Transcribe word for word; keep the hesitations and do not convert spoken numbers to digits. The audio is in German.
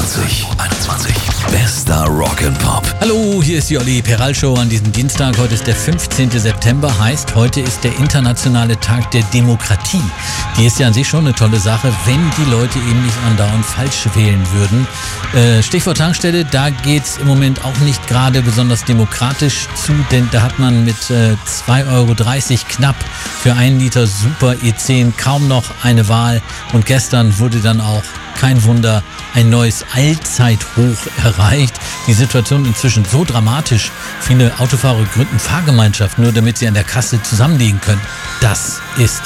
einundzwanzig. einundzwanzig. Bester Rock'n'Pop. Hallo, hier ist die Olli Peral Show an diesem Dienstag. Heute ist der fünfzehnten September, heißt, heute ist der internationale Tag der Demokratie. Die ist ja an sich schon eine tolle Sache, wenn die Leute eben nicht andauernd falsch wählen würden. Äh, Stichwort Tankstelle, da geht's im Moment auch nicht gerade besonders demokratisch zu, denn da hat man mit äh, zwei Euro dreißig knapp für einen Liter Super E zehn kaum noch eine Wahl. Und gestern wurde dann auch, kein Wunder, ein neues Allzeithoch erreicht. Die Situation inzwischen so dramatisch. Viele Autofahrer gründen Fahrgemeinschaften, nur damit sie an der Kasse zusammenlegen können. Das ist